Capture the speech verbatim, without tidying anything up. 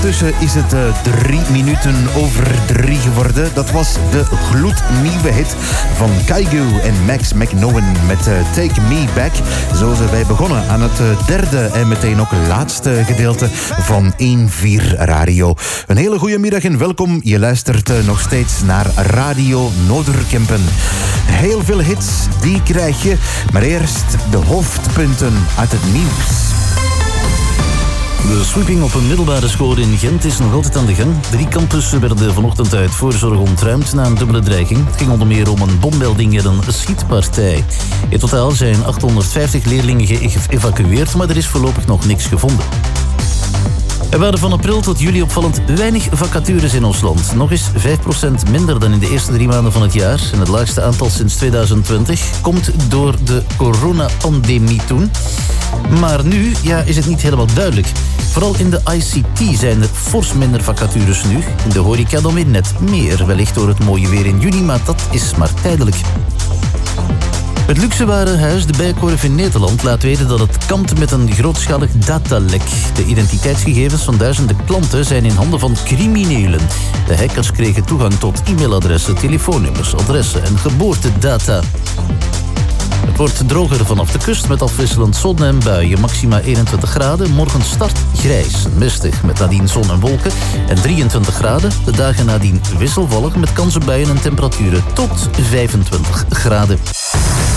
Ondertussen is het uh, drie minuten over drie geworden. Dat was de gloednieuwe hit van Kaigo en Max McKnowen met uh, Take Me Back. Zo zijn wij begonnen aan het uh, derde en meteen ook laatste gedeelte van één vier Radio. Een hele goede middag en welkom. Je luistert uh, nog steeds naar Radio Noorderkempen. Heel veel hits, die krijg je. Maar eerst de hoofdpunten uit het nieuws. De sweeping op een middelbare school in Gent is nog altijd aan de gang. Drie campussen werden vanochtend uit voorzorg ontruimd na een dubbele dreiging. Het ging onder meer om een bommelding en een schietpartij. In totaal zijn achthonderdvijftig leerlingen geëvacueerd, maar er is voorlopig nog niks gevonden. Er waren van april tot juli opvallend weinig vacatures in ons land. Nog eens vijf procent minder dan in de eerste drie maanden van het jaar. En het laagste aantal sinds tweeduizend twintig komt door de coronapandemie toen. Maar nu ja, is het niet helemaal duidelijk. Vooral in de I C T zijn er fors minder vacatures nu. In de horeca dan weer net meer. Wellicht door het mooie weer in juni, maar dat is maar tijdelijk. Het luxewarenhuis De Bijenkorf in Nederland laat weten dat het kampt met een grootschalig datalek. De identiteitsgegevens van duizenden klanten zijn in handen van criminelen. De hackers kregen toegang tot e-mailadressen, telefoonnummers, adressen en geboortedata. Het wordt droger vanaf de kust met afwisselend zon en buien. Maxima eenentwintig graden. Morgen start grijs, mistig met nadien zon en wolken. En drieëntwintig graden. De dagen nadien wisselvallig met kans op buien en temperaturen tot vijfentwintig graden.